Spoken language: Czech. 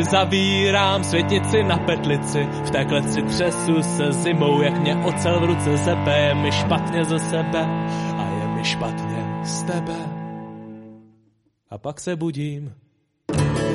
Zavírám světnici na petlici, v té kleci třesu se zimou, jak mě ocel v ruce zebe, je mi špatně ze sebe a je mi špatně z tebe. A pak se budím